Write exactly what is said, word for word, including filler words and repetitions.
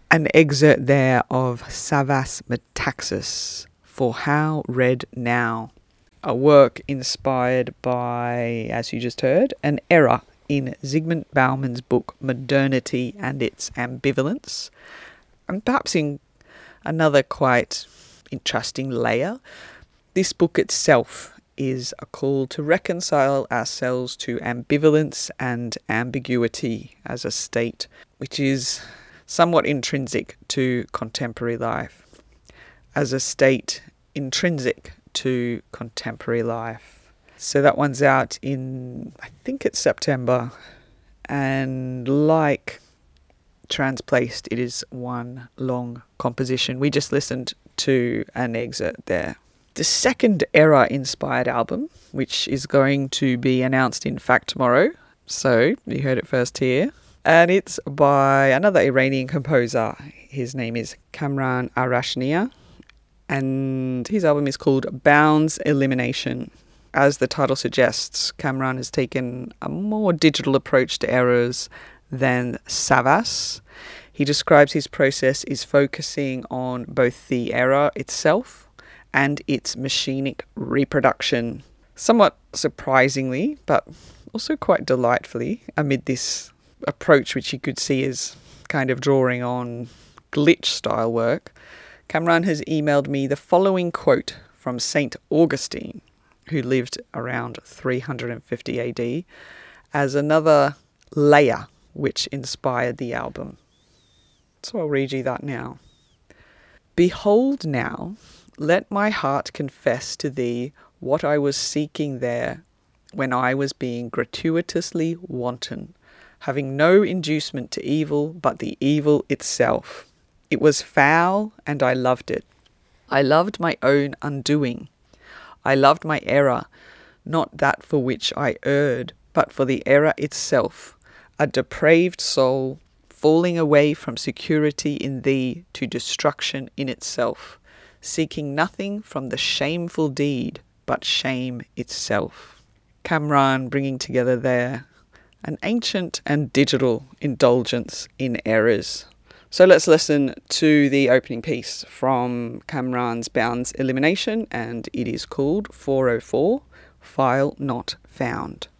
An excerpt there of Savas Metaxas for How Read Now, a work inspired by, as you just heard, an error in Zygmunt Bauman's book Modernity and Its Ambivalence, and perhaps in another quite interesting layer, this book itself is a call to reconcile ourselves to ambivalence and ambiguity as a state, which is somewhat intrinsic to contemporary life, as a state intrinsic to contemporary life. So that one's out in, I think it's September, and like Transplaced, it is one long composition. We just listened to an excerpt there. The second era-inspired album, which is going to be announced in fact tomorrow, so you heard it first here, and it's by another Iranian composer. His name is Kamran Arashnia, and his album is called Bounds Elimination. As the title suggests, Kamran has taken a more digital approach to eras than Savas. He describes his process is focusing on both the era itself and its machinic reproduction. Somewhat surprisingly, but also quite delightfully, amid this approach which you could see as kind of drawing on glitch-style work, Kamran has emailed me the following quote from Saint Augustine, who lived around three hundred fifty A D, as another layer which inspired the album. So I'll read you that now. Behold now, let my heart confess to thee what I was seeking there when I was being gratuitously wanton, having no inducement to evil but the evil itself. It was foul, and I loved it. I loved my own undoing. I loved my error, not that for which I erred, but for the error itself, a depraved soul falling away from security in thee to destruction in itself, seeking nothing from the shameful deed but shame itself. Kamran bringing together there an ancient and digital indulgence in errors. So let's listen to the opening piece from Kamran's Bounds Elimination, and it is called four oh four, File Not Found.